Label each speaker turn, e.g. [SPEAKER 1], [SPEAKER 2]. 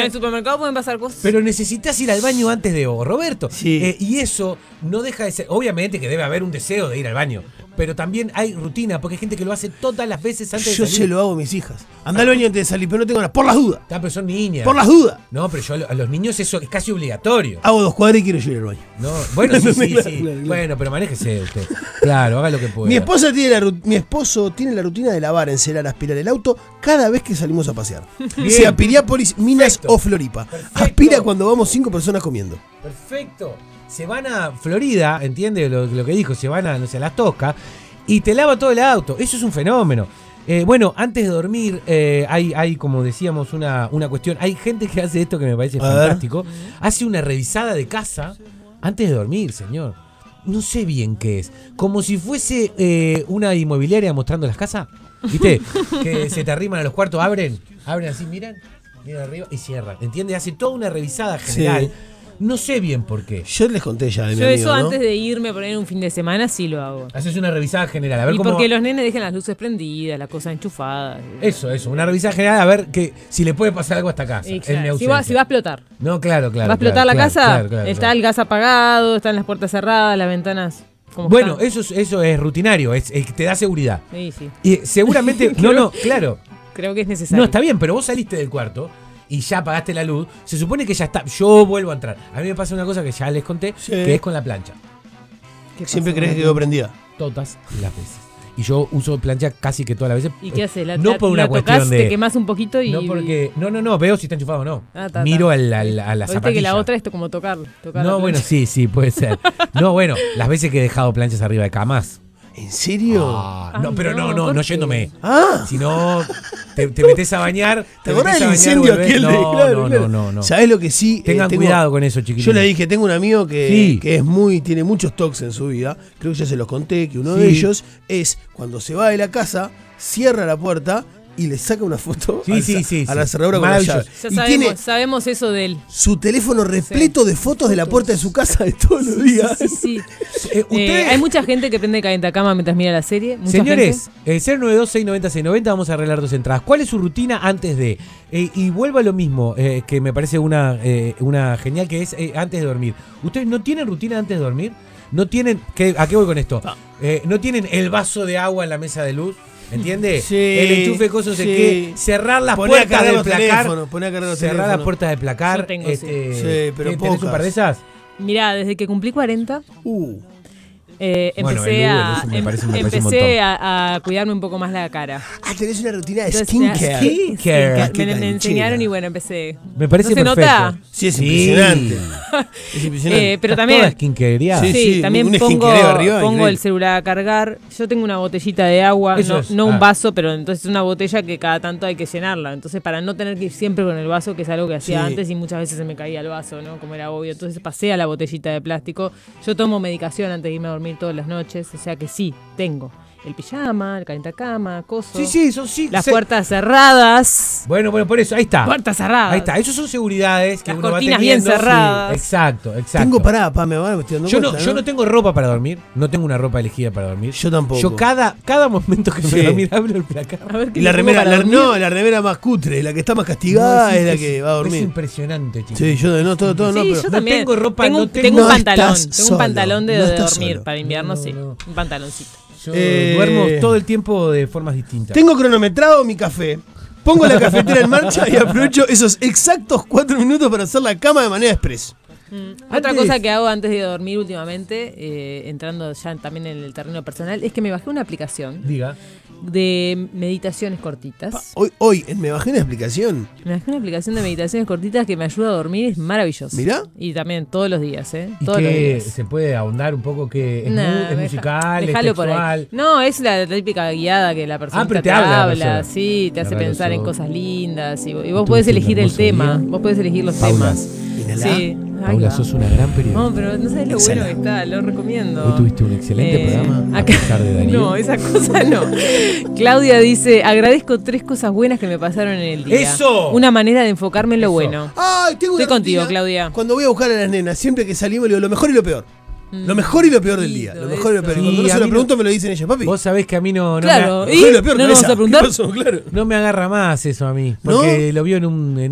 [SPEAKER 1] en el supermercado pueden pasar cosas.
[SPEAKER 2] Pero necesitas ir al baño antes de vos, Roberto.
[SPEAKER 3] Sí.
[SPEAKER 2] Y eso no deja de ser. Obviamente que debe haber un deseo de ir al baño. Pero también hay rutina, porque hay gente que lo hace todas las veces antes de
[SPEAKER 3] Yo
[SPEAKER 2] salir.
[SPEAKER 3] se lo hago a mis hijas. Anda al baño antes de salir, pero no tengo ganas. Por las dudas.
[SPEAKER 2] Pero son niñas.
[SPEAKER 3] Por las dudas.
[SPEAKER 2] No, pero yo a los niños eso es casi obligatorio.
[SPEAKER 3] Hago 2 cuadras y quiero ir al baño.
[SPEAKER 2] No, bueno, sí.
[SPEAKER 3] Claro.
[SPEAKER 2] Bueno, pero manéjese usted. Claro, haga lo que pueda.
[SPEAKER 3] Mi esposo tiene la rutina de lavar, encerar, aspirar el auto cada vez que salimos a pasear.
[SPEAKER 2] Bien.
[SPEAKER 3] Sea Piriápolis, Minas
[SPEAKER 2] Perfecto.
[SPEAKER 3] o Floripa.
[SPEAKER 2] Perfecto.
[SPEAKER 3] Aspira cuando vamos 5 personas comiendo.
[SPEAKER 2] Perfecto. Se van a Florida, ¿entiende lo que dijo? Se van a, no sé, a Las Toscas y te lava todo el auto. Eso es un fenómeno. Bueno, antes de dormir, hay, como decíamos, una cuestión. Hay gente que hace esto que me parece fantástico. Hace una revisada de casa antes de dormir, señor. No sé bien qué es. Como si fuese una inmobiliaria mostrando las casas. ¿Viste? Que se te arriman a los cuartos, abren así, miran arriba y cierran. ¿Entiendes? Hace toda una revisada general.
[SPEAKER 3] Sí.
[SPEAKER 2] No sé bien por qué.
[SPEAKER 3] Yo les conté ya de mi
[SPEAKER 1] Yo
[SPEAKER 3] amigo,
[SPEAKER 1] eso
[SPEAKER 3] ¿no?
[SPEAKER 1] antes de irme a poner un fin de semana sí lo hago.
[SPEAKER 2] Haces una revisada general, a ver
[SPEAKER 1] Y
[SPEAKER 2] cómo.
[SPEAKER 1] porque los nenes dejan las luces prendidas, las cosas enchufadas.
[SPEAKER 2] Eso, una revisada general, a ver si le puede pasar algo a esta casa.
[SPEAKER 1] Exacto.
[SPEAKER 2] En mi
[SPEAKER 1] Si va a
[SPEAKER 2] ausencia.
[SPEAKER 1] explotar.
[SPEAKER 2] No, claro.
[SPEAKER 1] ¿Va a explotar la casa?
[SPEAKER 2] Claro.
[SPEAKER 1] Está el gas apagado, están las puertas cerradas, las ventanas. ¿Cómo
[SPEAKER 2] Bueno,
[SPEAKER 1] están?
[SPEAKER 2] eso es rutinario, te da seguridad.
[SPEAKER 1] Sí.
[SPEAKER 2] Y seguramente. Claro.
[SPEAKER 1] Creo que es necesario.
[SPEAKER 2] No, está bien, pero vos saliste del cuarto y ya apagaste la luz. Se supone que ya está. Yo vuelvo a entrar. A mí me pasa una cosa que ya les conté, que es con la plancha.
[SPEAKER 1] ¿Qué
[SPEAKER 3] Siempre
[SPEAKER 1] pasa?
[SPEAKER 3] crees que quedó prendida.
[SPEAKER 2] Todas las veces. Y yo uso plancha casi que todas las veces.
[SPEAKER 1] ¿Y qué haces?
[SPEAKER 2] No por una
[SPEAKER 1] tocas,
[SPEAKER 2] cuestión de.
[SPEAKER 1] te quemás un poquito y...
[SPEAKER 2] No porque. No, veo si está enchufado o no.
[SPEAKER 1] Ta.
[SPEAKER 2] Miro a la
[SPEAKER 1] Viste
[SPEAKER 2] zapatilla.
[SPEAKER 1] que la otra es como tocar
[SPEAKER 2] No,
[SPEAKER 1] la
[SPEAKER 2] bueno,
[SPEAKER 1] plancha.
[SPEAKER 2] sí, puede ser. No, bueno, las veces que he dejado planchas arriba de camas.
[SPEAKER 3] ¿En serio?
[SPEAKER 2] No,
[SPEAKER 1] Ay,
[SPEAKER 2] pero
[SPEAKER 1] no,
[SPEAKER 2] no
[SPEAKER 1] ¿por qué?
[SPEAKER 2] yéndome.
[SPEAKER 3] Ah,
[SPEAKER 2] Si no, te metes a bañar.
[SPEAKER 3] ¿te acordás del
[SPEAKER 2] metés a bañar,
[SPEAKER 3] incendio
[SPEAKER 2] volvés.
[SPEAKER 3] aquel de claro.
[SPEAKER 2] No.
[SPEAKER 3] ¿Sabés lo que sí?
[SPEAKER 2] Tengan cuidado con eso, chiquitines.
[SPEAKER 3] Yo le dije, tengo un amigo que
[SPEAKER 2] Sí.
[SPEAKER 3] tiene muchos tocs en su vida. Creo que ya se los conté, que uno
[SPEAKER 2] Sí.
[SPEAKER 3] de ellos es cuando se va de la casa, cierra la puerta y le saca una foto
[SPEAKER 2] Sí.
[SPEAKER 3] a la cerradura con la
[SPEAKER 2] Maravilloso.
[SPEAKER 3] llave.
[SPEAKER 1] Ya
[SPEAKER 3] Y tiene
[SPEAKER 1] sabemos eso de él.
[SPEAKER 3] su teléfono repleto de fotos de la puerta de su casa de todos los días.
[SPEAKER 1] Sí.
[SPEAKER 2] Ustedes-
[SPEAKER 1] Hay mucha gente que prende calentacama mientras mira la serie. Mucha
[SPEAKER 2] Señores,
[SPEAKER 1] gente.
[SPEAKER 2] 092-690-690, vamos a arreglar 2 entradas. ¿Cuál es su rutina antes de? Y vuelvo a lo mismo, que me parece una genial, que es antes de dormir. ¿Ustedes no tienen rutina antes de dormir? ¿No tienen, ¿a qué voy con esto? ¿No tienen el vaso de agua en la mesa de luz? ¿Entiendes?
[SPEAKER 3] Sí,
[SPEAKER 2] El enchufe, cosas, no sé
[SPEAKER 3] sí.
[SPEAKER 2] qué. Cerrar las
[SPEAKER 3] Poné a
[SPEAKER 2] puertas
[SPEAKER 3] cargar
[SPEAKER 2] del
[SPEAKER 3] los
[SPEAKER 2] placar.
[SPEAKER 3] teléfonos, poné a cargar los
[SPEAKER 2] Cerrar las
[SPEAKER 3] teléfonos.
[SPEAKER 2] puertas del placar.
[SPEAKER 1] Yo tengo,
[SPEAKER 3] Sí, pero
[SPEAKER 2] ¿tenés
[SPEAKER 3] pocas.
[SPEAKER 2] un par de esas?
[SPEAKER 1] Mirá, desde que cumplí 40,
[SPEAKER 2] Bueno,
[SPEAKER 1] empecé,
[SPEAKER 2] eso me parece un
[SPEAKER 1] empecé
[SPEAKER 2] montón.
[SPEAKER 1] a cuidarme un poco más la cara.
[SPEAKER 3] Ah, tenés una rutina de
[SPEAKER 1] Entonces,
[SPEAKER 3] skincare.
[SPEAKER 2] Skincare.
[SPEAKER 1] Me
[SPEAKER 3] Qué
[SPEAKER 1] enseñaron
[SPEAKER 3] canchera.
[SPEAKER 1] y bueno, empecé.
[SPEAKER 2] Me parece
[SPEAKER 1] ¿No se
[SPEAKER 2] perfecto.
[SPEAKER 1] nota?
[SPEAKER 3] Sí, es impresionante. Es impresionante.
[SPEAKER 1] Pero
[SPEAKER 2] Estás
[SPEAKER 1] también...
[SPEAKER 2] toda skincareada.
[SPEAKER 3] Sí,
[SPEAKER 1] Sí, también
[SPEAKER 3] un
[SPEAKER 1] pongo
[SPEAKER 3] esquinquereo arriba, increíble.
[SPEAKER 1] el celular a cargar. Yo tengo una botellita de agua,
[SPEAKER 2] Eso
[SPEAKER 1] no,
[SPEAKER 2] es.
[SPEAKER 1] no un vaso, pero entonces es una botella que cada tanto hay que llenarla. Entonces, para no tener que ir siempre con el vaso, que es algo que hacía
[SPEAKER 3] Sí.
[SPEAKER 1] antes y muchas veces se me caía el vaso, ¿no? Como era obvio. Entonces pasé a la botellita de plástico. Yo tomo medicación antes de irme a dormir todas las noches, o sea que sí, tengo el pijama, el calentacama, coso.
[SPEAKER 2] Sí.
[SPEAKER 1] Las puertas cerradas.
[SPEAKER 2] Bueno, por eso, ahí está.
[SPEAKER 1] Puertas cerradas.
[SPEAKER 2] Ahí está, esos son seguridades que
[SPEAKER 1] Las
[SPEAKER 2] uno va
[SPEAKER 1] cortinas
[SPEAKER 2] teniendo.
[SPEAKER 1] bien cerradas.
[SPEAKER 2] Sí, exacto.
[SPEAKER 3] Tengo me estoy dando
[SPEAKER 2] Yo
[SPEAKER 3] cuenta,
[SPEAKER 2] yo no tengo ropa para dormir, no tengo una ropa elegida para dormir.
[SPEAKER 3] Yo tampoco.
[SPEAKER 2] Yo cada momento que me
[SPEAKER 3] Sí.
[SPEAKER 2] voy a dormir abro el placar.
[SPEAKER 1] A ver qué
[SPEAKER 3] Y la
[SPEAKER 1] le pongo
[SPEAKER 3] remera,
[SPEAKER 1] para dormir.
[SPEAKER 3] la remera más cutre, la que está más castigada es la que va a
[SPEAKER 2] Es
[SPEAKER 3] dormir.
[SPEAKER 2] impresionante, chicos.
[SPEAKER 3] Sí, yo no, todo no,
[SPEAKER 1] Sí,
[SPEAKER 3] pero
[SPEAKER 1] yo también.
[SPEAKER 2] tengo ropa,
[SPEAKER 1] tengo,
[SPEAKER 2] no
[SPEAKER 1] tengo
[SPEAKER 2] tengo-
[SPEAKER 1] un
[SPEAKER 3] No
[SPEAKER 1] pantalón.
[SPEAKER 3] estás
[SPEAKER 1] Tengo un
[SPEAKER 3] solo,
[SPEAKER 1] pantalón de
[SPEAKER 3] no estás
[SPEAKER 1] dormir.
[SPEAKER 3] solo.
[SPEAKER 1] Para invierno,
[SPEAKER 2] No,
[SPEAKER 1] sí.
[SPEAKER 2] no.
[SPEAKER 1] Un pantaloncito.
[SPEAKER 2] Yo
[SPEAKER 3] Eh,
[SPEAKER 2] duermo todo el tiempo de formas distintas.
[SPEAKER 3] tengo cronometrado mi café. Pongo la cafetera en marcha y aprovecho esos exactos 4 minutos para hacer la cama de manera express.
[SPEAKER 1] Otra
[SPEAKER 2] Antes-
[SPEAKER 1] cosa que hago antes de dormir últimamente, entrando ya también en el terreno personal, es que me bajé una aplicación
[SPEAKER 2] Diga.
[SPEAKER 1] de meditaciones cortitas.
[SPEAKER 3] Hoy me bajé una explicación.
[SPEAKER 1] Me bajé una aplicación de meditaciones cortitas que me ayuda a dormir, es maravilloso.
[SPEAKER 3] Mirá.
[SPEAKER 1] Y también todos los días, ¿eh?
[SPEAKER 2] ¿Y
[SPEAKER 1] Todos los
[SPEAKER 2] que
[SPEAKER 1] días.
[SPEAKER 2] se puede ahondar un poco que es,
[SPEAKER 1] Nah,
[SPEAKER 2] es musical, es
[SPEAKER 1] dejalo por
[SPEAKER 2] textual?
[SPEAKER 1] ahí. No, es la típica guiada que la persona
[SPEAKER 2] pero te habla la persona.
[SPEAKER 1] sí, te hace
[SPEAKER 2] Agarra
[SPEAKER 1] pensar
[SPEAKER 2] los
[SPEAKER 1] en
[SPEAKER 2] ojos.
[SPEAKER 1] cosas lindas y vos
[SPEAKER 2] Tuviste
[SPEAKER 1] podés
[SPEAKER 2] un
[SPEAKER 1] elegir el
[SPEAKER 2] hermoso
[SPEAKER 1] tema,
[SPEAKER 2] día.
[SPEAKER 1] vos podés elegir los
[SPEAKER 2] Paula,
[SPEAKER 1] temas.
[SPEAKER 3] Inhalá.
[SPEAKER 1] Sí.
[SPEAKER 2] Paula,
[SPEAKER 1] va.
[SPEAKER 2] sos una gran periodista.
[SPEAKER 1] No, pero no sabes lo
[SPEAKER 3] Exhala.
[SPEAKER 1] bueno que está, lo recomiendo.
[SPEAKER 2] Hoy tuviste un excelente programa, a pesar de Darío.
[SPEAKER 1] No, esa cosa no. Claudia dice, agradezco 3 cosas buenas que me pasaron en el día.
[SPEAKER 2] ¡Eso!
[SPEAKER 1] Una manera de enfocarme en lo
[SPEAKER 2] Eso.
[SPEAKER 1] bueno.
[SPEAKER 3] Ay, tengo una
[SPEAKER 1] Estoy contigo,
[SPEAKER 3] rutina.
[SPEAKER 1] Claudia.
[SPEAKER 3] Cuando voy a buscar a las nenas, siempre que salimos, le digo lo mejor y lo peor. Lo mejor y lo peor del día. Lo mejor y lo peor. Y
[SPEAKER 2] eso.
[SPEAKER 3] cuando
[SPEAKER 2] Y
[SPEAKER 3] no
[SPEAKER 2] a
[SPEAKER 3] se lo
[SPEAKER 2] mí
[SPEAKER 3] pregunto, me lo dicen ellas, papi.
[SPEAKER 2] Vos sabés que a mí no
[SPEAKER 1] Claro,
[SPEAKER 3] Lo mejor y lo peor,
[SPEAKER 1] ¿no nos
[SPEAKER 3] cabeza.
[SPEAKER 1] vas a preguntar?
[SPEAKER 3] ¿Qué pasó? Claro.
[SPEAKER 2] no me agarra más eso a mí.
[SPEAKER 3] ¿No?
[SPEAKER 2] Porque lo vio en un